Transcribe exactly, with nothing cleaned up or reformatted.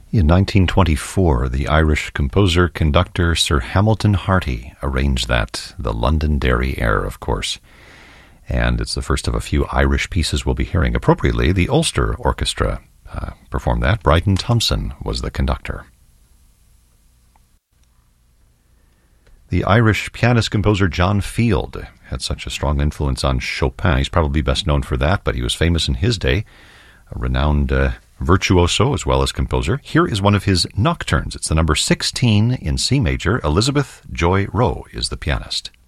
In nineteen twenty-four, the Irish composer-conductor Sir Hamilton Harty arranged that, the Londonderry air, of course. And it's the first of a few Irish pieces we'll be hearing. Appropriately, the Ulster Orchestra uh, performed that. Bryden Thompson was the conductor. The Irish pianist-composer John Field had such a strong influence on Chopin. He's probably best known for that, but he was famous in his day, a renowned uh, virtuoso as well as composer. Here is one of his nocturnes. It's the number sixteen in C major. Elizabeth Joy Rowe is the pianist.